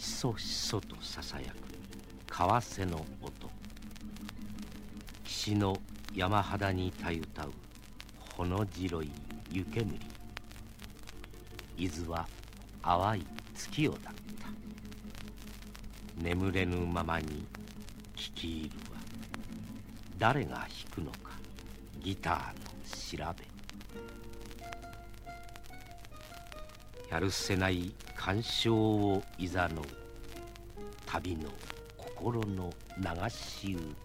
ひそひそとささやく川瀬の音、岸の山肌にたゆたうほの白い湯煙。伊豆は淡い月夜だった。眠れぬままに聞き入るは誰が弾くのかギターの調べ。やるせない感傷をいざのう旅の心の流し歌。